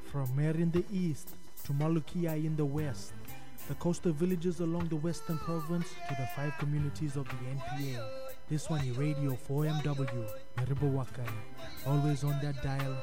From Mer in the east to Malukia in the west, the coastal villages along the western province to the 5 communities of the NPA. This one is Radio 4MW, Meribo Wakai. Always on that dial,